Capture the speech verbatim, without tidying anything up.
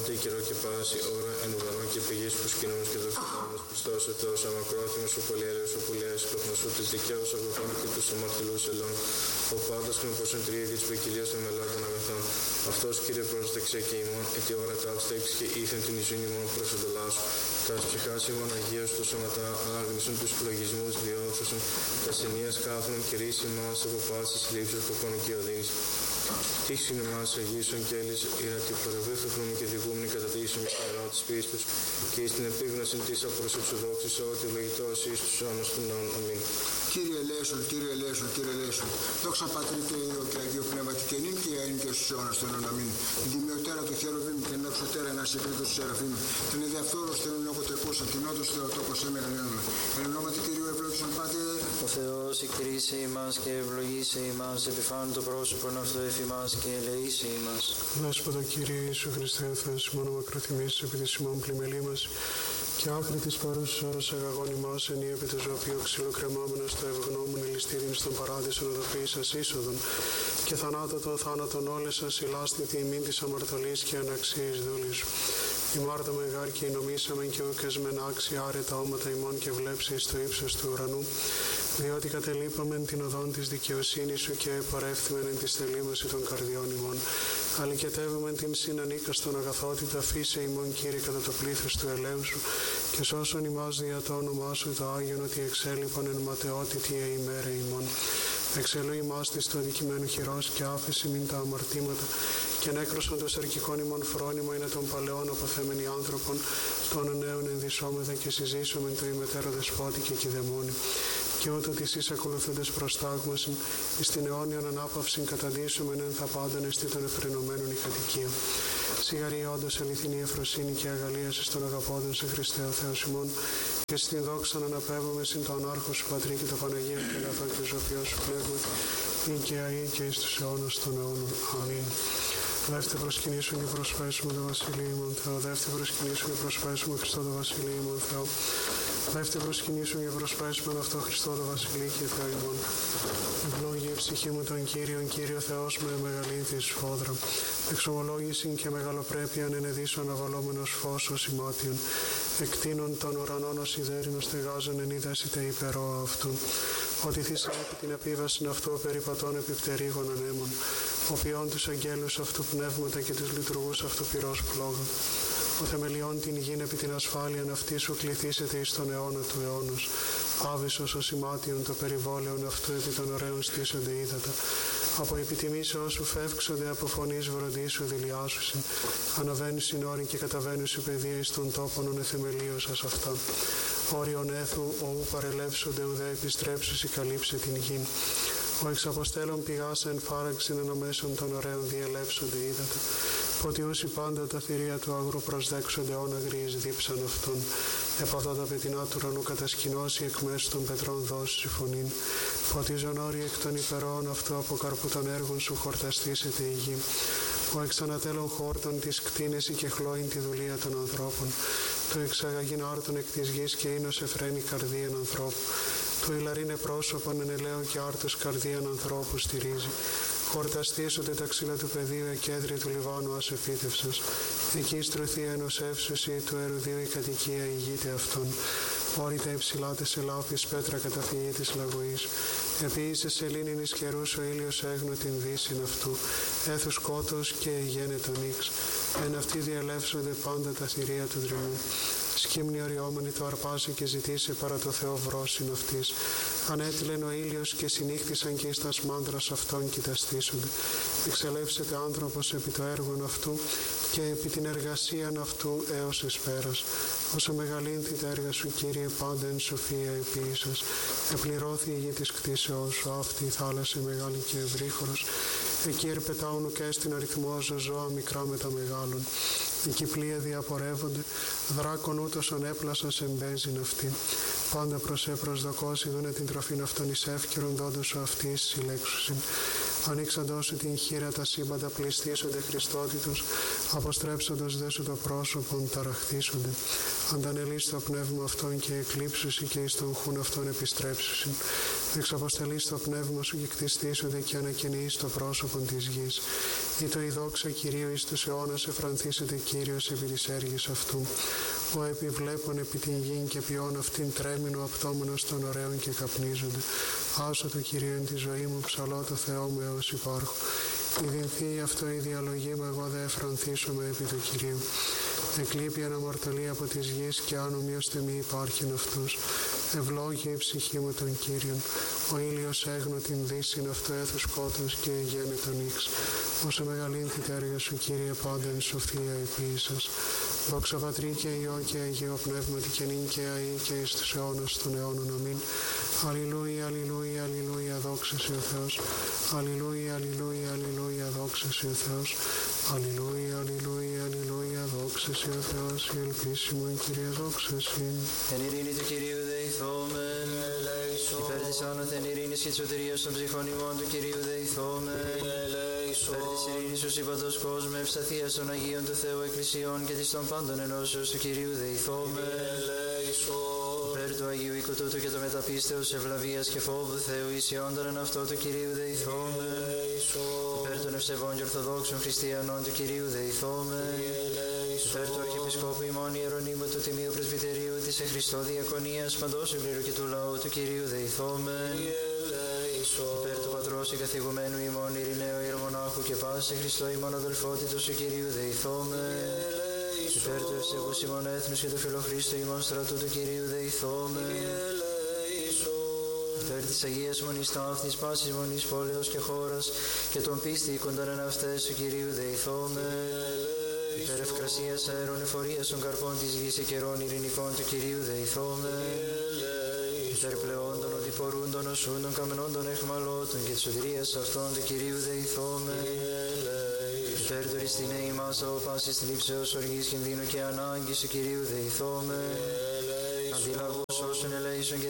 Πάντοτε καιρό και πάση ώρα εν ουρανό και πηγής που σκηνούμενος και δοξασμένος Χριστός ο Θεός αμακρόθυμος, ο πολυέλεος, ο πολυέλεος, ο κοχνοσού της δικαίως αγωγών και τους αμαρτωλούς ελών. Ο πάντας με πόσον τριέδη της ποικιλίας των μελών των αγαθών. Αυτός Κύριε πρόσδεξε και ημών, ετι ώρα τα αυστέξ και ήθεν την ιζήν ημών προς εντολάσου. Τας ψυχάς ημών Αγίος του σώματα άγνησον τους λογισμούς διόρθωσον, τα ενίας κάθονον και ρίση μας από πάσης λήψης κοκών και οδύνης. Τύχσιν εμάς Αγίσον και έλης ιρατή παραβίθωχνον και δικούμνη κατατήσιμη στην νερό της πίστους και στην επίγνωση της απροσυψουδόξης ότι λογητός εις τους όνους των ναών. Αμήν. Κύριε ελέησον, Κύριε ελέησον, Κύριε ελέησον. Δόξα Πατρί και Υιό και Αγίου Πνεύματι και νυν και αήν και στους αιώνας των αιώνων. Αμήν. Την τιμιωτέρα του χεροβήμ, την εξωτέρα ένα secreto του σεραφείμ, την εδιαυτόρος την ονοκοτεκούσα, την όντως Θεοτόκος εμεγαλύνουμε. Εν ονόματι Κυρίου ευλόγησον Πάτερ. Ο Θεός εκκρίσε ημάς και ευλογήσε ημάς, επιφάνει το πρόσωπον αυτό εφημάς και ελεήσε ημάς. Δέσποτα Κύριε Ιησού Χριστέ, ο Θεός ημών μακροθυμήσεις επί της ημών πλημελή μας και άκρη της παρούσης ώρας αγαγών ημάς εν ή επί του ζωοποιού ξυλοκρεμάμενος το ευγνώμων ελιστήριν στον παράδεισον οδοποίησας είσοδον και θανάτω των θάνατον όλες σας ηλάστητη ημίν της αμαρτωλής και αναξίης δούλης σου. Ημάρταμε γάρ και εινομήσαμεν και ούκες μεν άξια άρετα όματα ημών και βλέψει στο ύψος του ουρανού, διότι κατελείπαμεν την οδόν της δικαιοσύνης σου και επορεύθυμεν εν τη στελήμωση των καρδιών ημών. Αλικετεύομεν την συνανίκαστον αγαθότητα, φύσε ημών Κύριε κατά το πλήθος του ελέου σου και σώσον ημάς δια το όνομά σου το Άγιον ότι εξέλιπον εν ματαιότητη ημέρα ημών. Εξελού ημάς της το αδικημένου χειρός και άφεση μην τα αμαρτήματα και νέκρωσον το σαρκικών ημών φρόνημα είναι των παλαιών αποθέμενοι άνθρωπον, των νέων ενδυσσόμεθα και συζήσομεν το ημετέρω δεσπότη και κηδεμόνι. Και ούτω της εις ακολουθούντες προστάγμασιν, εις την αιώνιον ανάπαυσιν καταντήσομεν εν θα πάντων εστί των εφρενωμένων η κατοικία. Σιγαρή όντως αληθινή εφροσύνη και αγαλίαση των αγαπώντων σε Χριστέ ο Θεός ημών, και στην δόξα να αναπέμπουμε συν τον Άρχο σου Πατρί και το Παναγία και αγαθό και ζωοποιό σου Πνεύμα, ειν και αεί και εις τους αιώνας των αιώνων. Αμήν. Δεύτε προσκυνήσουν και προσφέσουμε το Βασιλείο ημών Θεό. Δεύτε προσκυνήσουν και προσφέσουμε Χριστό το Βασιλείο ημών Θεό. Δεύτε προσκυνήσουν και προσφέσουμε αυτό Χριστό το Βασιλείο και Θεό ημών. Ευλόγη η ψυχή μου τον Κύριον, Κύριο Θεός με μεγαλύνθη σφόδρα. Εξομολόγησιν και μεγαλοπρέπειαν ενεδίσω αναβαλόμενος φως ως ημάτιον. Εκτείνων των ουρανών ως ιδέρινος στεγάζων εν είδασιτε υπερόα αυτού. Ότι θυσιέπει την επίβαση αυτού περιπατών επιπτερίγων ανέμων. Οποιών τους αγγέλους αυτού πνεύματα και τους λειτουργούς αυτού πυρός πλόγων. Ο θεμελιών την γην επί την ασφάλειαν αυτή σου κληθήσετε εις τον αιώνα του αιώνος. Άβυσσος ως ημάτιον το περιβόλαιον αυτού επί των ωραίων στήσονται ύδατα. Από επιτιμήσεως σου φεύξονται από φωνής βροντής σου δηλιάσουσιν. Αναβαίνουν συνόροι και καταβαίνουν σε παιδεία εις των τόπων ον εθεμελίωσας αυτά. Όριον έθου οού παρελεύσονται ουδέ επιστρέψουσι καλύψε την γην. Ο εξαποστέλων πηγάσα εν φάραξιν εν ομέσων των ωραίων διελεύσονται ύδατα. Ποτιούσι πάντα τα θηρία του αγρού προσδέξονται όν αγρίες δίψαν αυτών. Επαυτά τα πετεινά του ουρανού κατασκηνώσει εκ μέσου των πετρών δώσει φωνήν. Ποτίζον όροι εκ των υπερών αυτού από καρπού των έργων σου χορταστήσεται η γη. Ο εξανατέλων χόρτων της κτίνεση και χλώην τη δουλεία των ανθρώπων. Το εξαγαγήν άρτων εκ της γης και ίνος εφραίνει καρδίαν ανθρώπου. Το ηλαρίνε πρόσωπον εν ελαίο και άρτος καρδίαν ανθρώπου στηρίζει. Χορταστήσονται τα ξύλα του πεδίου εκέδρη του Λιβάνου ας επίτευσας. Εκεί στρωθεί ενός εύσουσι του ερουδίου η κατοικία ηγείται αυτών. Όρητα υψηλά της ελάφης πέτρα καταφυγή της λαγωής. Επίησε σελήνην εις καιρούς ο ήλιος έγνω την δύσιν αυτού. Έθου σκότος και γένε τον ίξ. Εν αυτοί διελεύσονται πάντα τα θηρία του δρυμού. Σκύμνη οριόμενη το αρπάσει και ζητήσει παρά το Θεό βρόσιν αυτής. Ανέτειλεν ο ήλιος και συνύχθησαν και εις τας μάντρας αυτών κοιταστήσονται. Εξελεύσεται άνθρωπος επί το έργον αυτού και επί την εργασίαν αυτού έως εσπέρας. Όσο μεγαλύνθη τα έργα σου Κύριε πάντα εν σοφία επίησας. Επληρώθη η γη της κτήσεώς σου αυτή η θάλασσα μεγάλη και ευρύχωρος. Εκεί ερπετάουν ουκέ στην αριθμό ζώα μικρά με τα μεγάλων. Εκεί πλοία διαπορεύονται, δράκον ούτως ανέπλασαν σε μπέζιν αυτή. Πάντα προς επροσδοκώς ειδούνε την τροφήν αυτών εις εύκαιρον δόντος σου αυτής συλλέξουσιν. Ανοίξαντός σου την χείρα τα σύμπαντα πληστήσονται Χριστότητος, αποστρέψοντος δε σου το πρόσωπον ταραχθήσονται. Αντανελείς το πνεύμα αυτών και εκλείψουσι και εις τον χούν αυτών επιστρέψουσιν. εξαποστελείς το πνεύμα σου και κτιστήσονται και ανακαινείς το πρόσωπο της γης. Ή το η δόξα Κυρίου εις τους αιώνας εφρανθήσεται Κύριος επί της έργης αυτού. Ο επιβλέπων επί την γην και ποιόν αυτήν τρέμεινο απτόμενος των ωραίων και καπνίζονται. Άσο το Κυρίο εν τη ζωή μου, ψαλώ το Θεό μου έως υπάρχω. Η δυνθή αυτό η διαλογή μου, εγώ δε εφρανθήσομαι επί του Κυρίου. Εκλείπει αναμορταλή από της γης και άνω μείωστε μη υπάρχειν αυτούς. Ευλόγη η ψυχή μου των Κύριων. Ο ήλιος έγνω την δύσιν αυτό έθου σκότος και γέννη τον ύξ. Όσο μεγαλύν τη τέργα σου Κύριε πάντα εν σοφία επίησας. Δόξα Πατρί και Υιό και Αγίο Πνεύματι και νυν και αεί και εις τους αιώνας των αιώνων. Αμήν. Αλληλούια, αλληλούια, αλληλούια, δόξα σε ο Θεός. Αλληλούια, αλληλούια, αλληλούια, δόξα σε ο Θεός. Αλληλούια, αλληλούια, αλληλούια, δόξα σε ο Θεός. Η ελπίσιμον Κύριε δόξα συν. Εν ειρήνη του Κυρίου δεηθόμεν. Υπέρ της άνωθεν ειρήνης και της σωτηρίας των ψυχών ημών του Κυρίου δεηθόμεν. Υπέρ της ειρήνης του σύμπαντος κόσμου, ευσταθίας των Αγίων του Θεού Εκκλησιών και της των πάντων ενώσεως του Κυρίου δεηθόμεν. Υπέρ του Αγίου οίκου τούτου και το μεταπίστεως ευλαβίας και φόβου Θεού ισιόντων εν αυτό του Κυρίου δεηθόμεν. Υπέρ των ευσεβών και ορθοδόξων χριστιανών του Κυρίου δεηθόμεν. Υπέρ του Αρχιεπισκόπου ημών Ιερονύμου του Τιμίου Πρεσβυτερίου της εν Χριστώ Διακονίας παντός εκλήρου και του λαού του Κυρίου δεηθόμεν. Υπέρ του Πατρός και καθηγουμένου ημών Ειρηναίου Ιερομονάχου και πάση εν Χριστώ ημών αδελφότητος του Κυρίου δεηθόμεν. Υπέρ του ευσεβούς ημών έθνους και του φιλοχρίστου ημών στρατού του Κυρίου δεηθόμεν. Υπέρ της Αγίας Μονής Ταύτης, πάσης μονής πόλεως και χώρας και των πίστη οίκονταν εν αυτές του Κυρίου δεηθόμεν. Υπέρ ευκρασίας αέρων εφορίας των καρπών της γης και καιρών ειρηνικών του Κυρίου δεηθόμεν. Υπέρ πλεόντων οδηπορούντων οσούντων καμενόντων εχμαλώτων και της σωτηρίας αυτών του Κυρίου δεηθόμεν. Υπέρ τουριστήνε ημάς από πάσης θλίψεως οργής κινδύνου και ανάγκης του Κυρίου δεηθόμεν.